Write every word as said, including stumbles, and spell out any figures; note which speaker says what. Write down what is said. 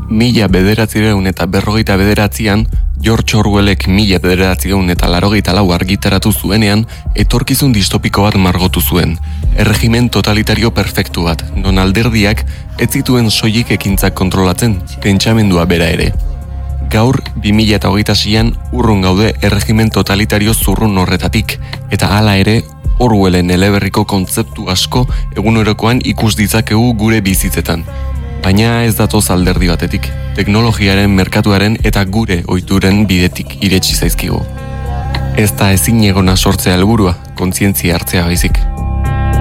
Speaker 1: Mila bederatzireun eta berrogeita bederatzian, George Orwellek mila bederatzireun eta larogeita lau argitaratu zuenean, etorkizun distopiko bat margotu zuen. Erregimen totalitario perfektu bat, non alderdiak ez zituen soilik ekintzak kontrolatzen, pentsamendua bera ere. Gaur, bi mila hogeita seian urrun gaude erregimen totalitario zurrun horretatik, eta hala ere, Orwellen eleberriko kontzeptu asko egunerokoan ikus ditzakegu gure bizitzetan. Baina ez datoz alderdi batetik, teknologiaren, merkatuaren eta gure ohituren bidetik iretsi zaizkigu. Ez da ezin egona sortzea helburua, kontzientzia hartzea baizik.